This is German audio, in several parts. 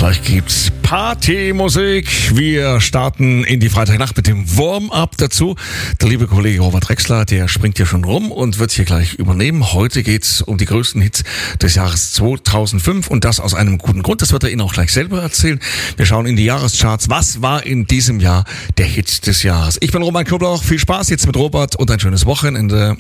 Gleich gibt's Partymusik. Wir starten in die Freitagnacht mit dem Warm-up dazu. Der liebe Kollege Robert Drexler, der springt hier schon rum und wird hier gleich übernehmen. Heute geht's um die größten Hits des Jahres 2005 und das aus einem guten Grund. Das wird er Ihnen auch gleich selber erzählen. Wir schauen in die Jahrescharts. Was war in diesem Jahr der Hit des Jahres? Ich bin Roman Knoblauch. Viel Spaß jetzt mit Robert und ein schönes Wochenende.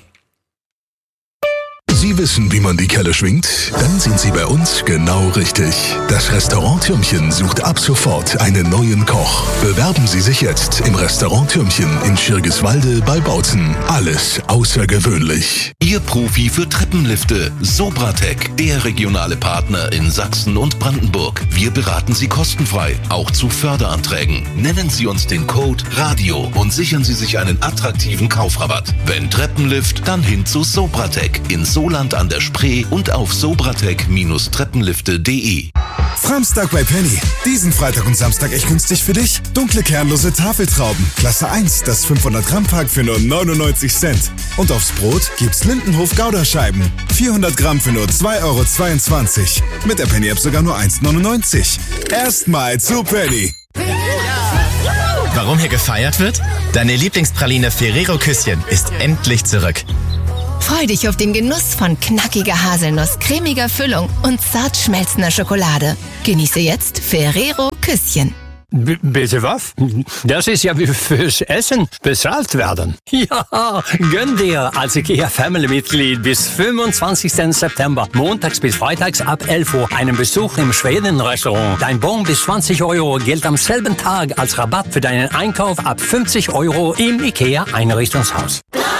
Sie wissen, wie man die Kelle schwingt? Dann sind Sie bei uns genau richtig. Das Restaurant Türmchen sucht ab sofort einen neuen Koch. Bewerben Sie sich jetzt im Restaurant Türmchen in Schirgiswalde bei Bautzen. Alles außergewöhnlich. Ihr Profi für Treppenlifte, Sobratec, der regionale Partner in Sachsen und Brandenburg. Wir beraten Sie kostenfrei, auch zu Förderanträgen. Nennen Sie uns den Code RADIO und sichern Sie sich einen attraktiven Kaufrabatt. Wenn Treppenlift, dann hin zu Sobratec in Soland an der Spree und auf sobratec-treppenlifte.de. Framstag bei Penny. Diesen Freitag und Samstag echt günstig für dich. Dunkle kernlose Tafeltrauben. Klasse 1, das 500 Gramm Pack für nur 99 Cent. Und aufs Brot gibt's Lindenhof Gouda-Scheiben. 400 Gramm für nur 2,22 €. Mit der Penny-App sogar nur 1,99 €. Erstmal zu Penny. Warum hier gefeiert wird? Deine Lieblingspraline Ferrero Küsschen ist endlich zurück. Freu dich auf den Genuss von knackiger Haselnuss, cremiger Füllung und zart schmelzender Schokolade. Genieße jetzt Ferrero Küsschen. Bitte was? Das ist ja wie fürs Essen bezahlt werden. Ja, gönn dir als IKEA-Family-Mitglied bis 25. September, montags bis freitags ab 11 Uhr, einen Besuch im Schweden-Restaurant. Dein Bon bis 20 € gilt am selben Tag als Rabatt für deinen Einkauf ab 50 € im IKEA-Einrichtungshaus.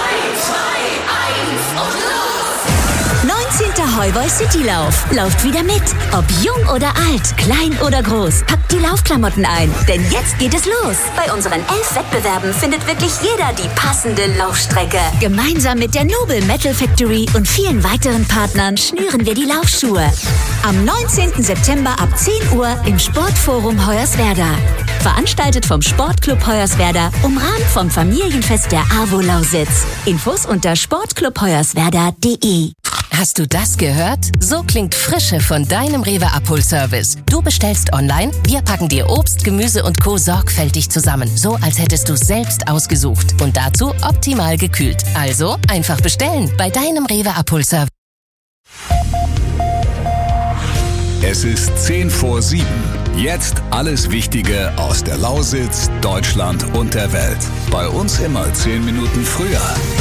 19. Heuboy Citylauf. Lauft wieder mit. Ob jung oder alt, klein oder groß. Packt die Laufklamotten ein, denn jetzt geht es los. Bei unseren 11 Wettbewerben findet wirklich jeder die passende Laufstrecke. Gemeinsam mit der Noble Metal Factory und vielen weiteren Partnern schnüren wir die Laufschuhe. Am 19. September ab 10 Uhr im Sportforum Hoyerswerda. Veranstaltet vom Sportclub Hoyerswerda, umrahmt vom Familienfest der AWO Lausitz. Infos unter sportclubhoyerswerda.de. Hast du das gehört? So klingt Frische von deinem Rewe Abholservice. Du bestellst online, wir packen dir Obst, Gemüse und Co. sorgfältig zusammen. So, als hättest du selbst ausgesucht. Und dazu optimal gekühlt. Also einfach bestellen bei deinem Rewe Abholservice. Es ist 10 vor 7. Jetzt alles Wichtige aus der Lausitz, Deutschland und der Welt. Bei uns immer 10 Minuten früher.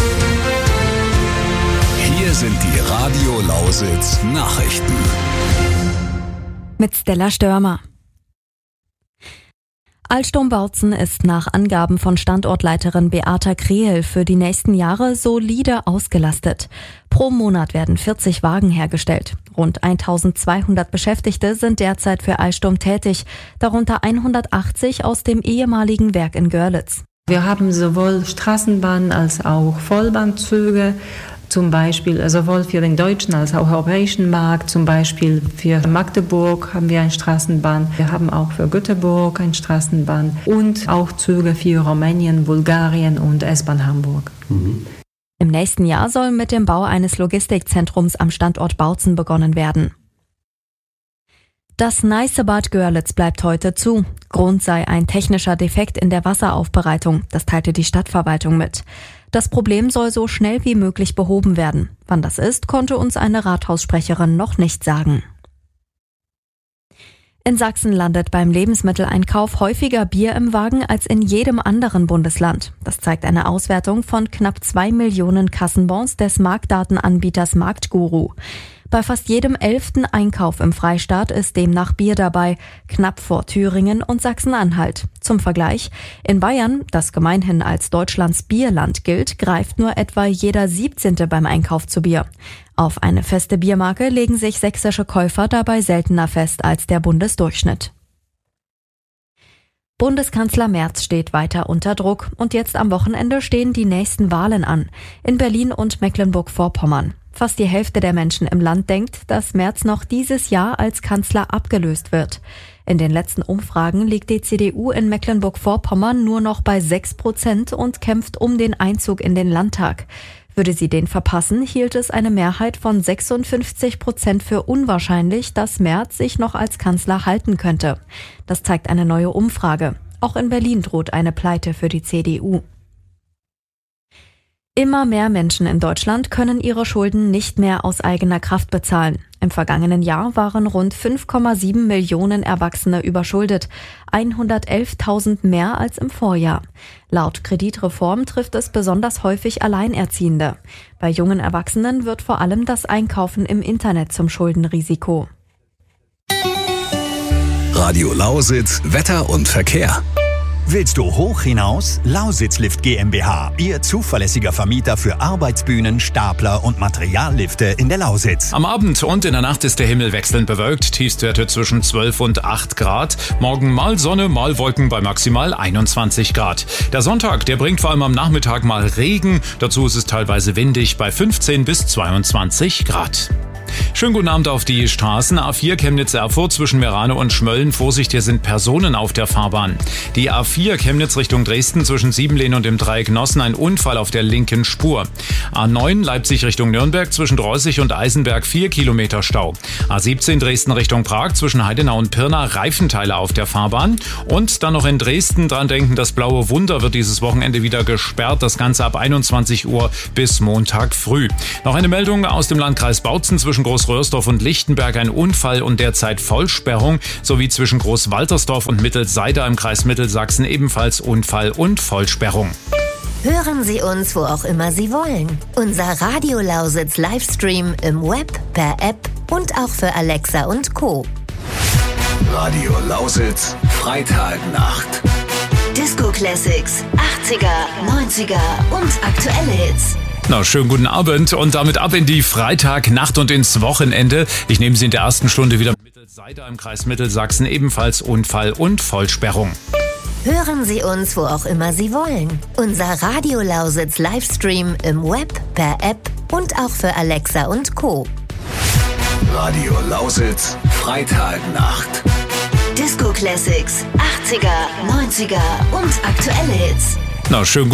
Hier sind die Radio Lausitz Nachrichten. Mit Stella Störmer. Alstom Bautzen ist nach Angaben von Standortleiterin Beata Krehl für die nächsten Jahre solide ausgelastet. Pro Monat werden 40 Wagen hergestellt. Rund 1200 Beschäftigte sind derzeit für Alstom tätig, darunter 180 aus dem ehemaligen Werk in Görlitz. Wir haben sowohl Straßenbahn als auch Vollbahnzüge, zum Beispiel sowohl für den deutschen als auch europäischen Markt, zum Beispiel für Magdeburg haben wir eine Straßenbahn, wir haben auch für Göteborg eine Straßenbahn und auch Züge für Rumänien, Bulgarien und S-Bahn Hamburg. Im nächsten Jahr soll mit dem Bau eines Logistikzentrums am Standort Bautzen begonnen werden. Das Neisebad Görlitz bleibt heute zu. Grund sei ein technischer Defekt in der Wasseraufbereitung, das teilte die Stadtverwaltung mit. Das Problem soll so schnell wie möglich behoben werden. Wann das ist, konnte uns eine Rathaussprecherin noch nicht sagen. In Sachsen landet beim Lebensmitteleinkauf häufiger Bier im Wagen als in jedem anderen Bundesland. Das zeigt eine Auswertung von knapp 2 Millionen Kassenbons des Marktdatenanbieters Marktguru. Bei fast jedem 11. Einkauf im Freistaat ist demnach Bier dabei, knapp vor Thüringen und Sachsen-Anhalt. Zum Vergleich, in Bayern, das gemeinhin als Deutschlands Bierland gilt, greift nur etwa jeder 17. beim Einkauf zu Bier. Auf eine feste Biermarke legen sich sächsische Käufer dabei seltener fest als der Bundesdurchschnitt. Bundeskanzler Merz steht weiter unter Druck und jetzt am Wochenende stehen die nächsten Wahlen an, in Berlin und Mecklenburg-Vorpommern. Fast die Hälfte der Menschen im Land denkt, dass Merz noch dieses Jahr als Kanzler abgelöst wird. In den letzten Umfragen liegt die CDU in Mecklenburg-Vorpommern nur noch bei 6% und kämpft um den Einzug in den Landtag. Würde sie den verpassen, hielt es eine Mehrheit von 56% für unwahrscheinlich, dass Merz sich noch als Kanzler halten könnte. Das zeigt eine neue Umfrage. Auch in Berlin droht eine Pleite für die CDU. Immer mehr Menschen in Deutschland können ihre Schulden nicht mehr aus eigener Kraft bezahlen. Im vergangenen Jahr waren rund 5,7 Millionen Erwachsene überschuldet, 111.000 mehr als im Vorjahr. Laut Kreditreform trifft es besonders häufig Alleinerziehende. Bei jungen Erwachsenen wird vor allem das Einkaufen im Internet zum Schuldenrisiko. Radio Lausitz, Wetter und Verkehr. Willst du hoch hinaus? Lausitzlift GmbH, Ihr zuverlässiger Vermieter für Arbeitsbühnen, Stapler und Materiallifte in der Lausitz. Am Abend und in der Nacht ist der Himmel wechselnd bewölkt, Tiefstwerte zwischen 12 und 8 Grad. Morgen mal Sonne, mal Wolken bei maximal 21 Grad. Der Sonntag, der bringt vor allem am Nachmittag mal Regen. Dazu ist es teilweise windig bei 15 bis 22 Grad. Schönen guten Abend auf die Straßen. A4 Chemnitz-Erfurt zwischen Merano und Schmölln. Vorsicht, hier sind Personen auf der Fahrbahn. Die A4 Chemnitz Richtung Dresden zwischen Siebenlehn und dem Dreieck Nossen. Ein Unfall auf der linken Spur. A9 Leipzig Richtung Nürnberg zwischen Dreußig und Eisenberg 4 Kilometer Stau. A17 Dresden Richtung Prag zwischen Heidenau und Pirna. Reifenteile auf der Fahrbahn. Und dann noch in Dresden dran denken, das Blaue Wunder wird dieses Wochenende wieder gesperrt. Das Ganze ab 21 Uhr bis Montag früh. Noch eine Meldung aus dem Landkreis Bautzen zwischen Großröhrsdorf und Lichtenberg, ein Unfall und derzeit Vollsperrung, sowie zwischen Großwaltersdorf und Mittelseida im Kreis Mittelsachsen ebenfalls Unfall und Vollsperrung. Hören Sie uns, wo auch immer Sie wollen. Unser Radio Lausitz Livestream im Web, per App und auch für Alexa und Co. Radio Lausitz, Freitagnacht. Disco Classics, 80er, 90er und aktuelle Hits. Na, schönen guten Abend und damit ab in die Freitagnacht und ins Wochenende. Ich nehme Sie in der ersten Stunde wieder mit Mittelseida im Kreis Mittelsachsen, ebenfalls Unfall und Vollsperrung. Hören Sie uns, wo auch immer Sie wollen. Unser Radio Lausitz Livestream im Web, per App und auch für Alexa und Co. Radio Lausitz, Freitagnacht. Disco Classics, 80er, 90er und aktuelle Hits. Na, schönen